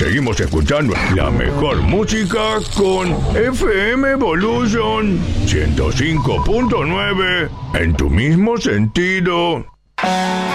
seguimos escuchando la mejor música con FM Evolution 105.9 en tu mismo sentido.